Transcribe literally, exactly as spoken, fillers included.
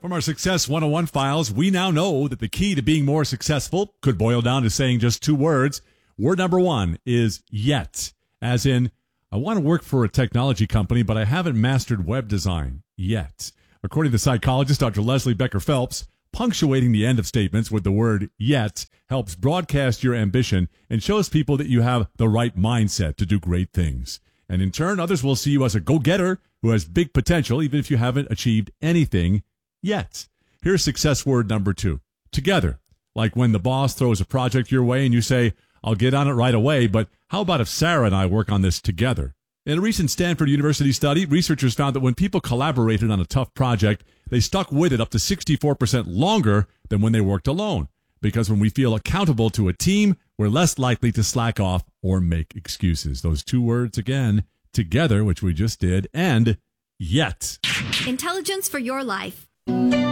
From our Success one oh one files, we now know that the key to being more successful could boil down to saying just two words. Word number one is yet, as in, I want to work for a technology company, but I haven't mastered web design yet. According to psychologist Doctor Leslie Becker Phelps, punctuating the end of statements with the word yet helps broadcast your ambition and shows people that you have the right mindset to do great things. And in turn, others will see you as a go-getter who has big potential, even if you haven't achieved anything yet. Here's success word number two. Together. Like when the boss throws a project your way and you say, I'll get on it right away, but how about if Sarah and I work on this together? In a recent Stanford University study, researchers found that when people collaborated on a tough project, they stuck with it up to sixty-four percent longer than when they worked alone. Because when we feel accountable to a team, we're less likely to slack off or make excuses. Those two words again, together, which we just did, and yet. Intelligence for your life.